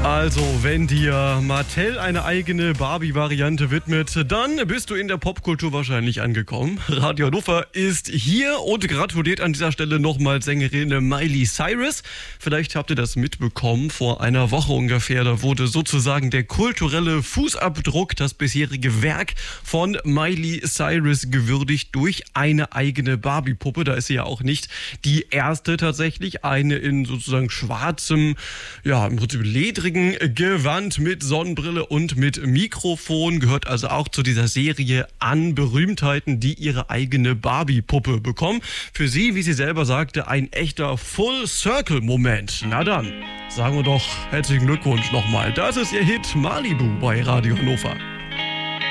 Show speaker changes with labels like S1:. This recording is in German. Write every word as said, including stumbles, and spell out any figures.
S1: Also, wenn dir Mattel eine eigene Barbie-Variante widmet, dann bist du in der Popkultur wahrscheinlich angekommen. Radio Hannover ist hier und gratuliert an dieser Stelle nochmal Sängerin Miley Cyrus. Vielleicht habt ihr das mitbekommen, vor einer Woche ungefähr, da wurde sozusagen der kulturelle Fußabdruck, das bisherige Werk von Miley Cyrus gewürdigt durch eine eigene Barbie-Puppe. Da ist sie ja auch nicht die erste tatsächlich, eine in sozusagen schwarzem, ja, im Prinzip ledrigen Gewand mit Sonnenbrille und mit Mikrofon, gehört also auch zu dieser Serie an Berühmtheiten, die ihre eigene Barbie-Puppe bekommen. Für sie, wie sie selber sagte, ein echter Full-Circle-Moment. Na dann, sagen wir doch herzlichen Glückwunsch nochmal. Das ist ihr Hit Malibu bei Radio Hannover.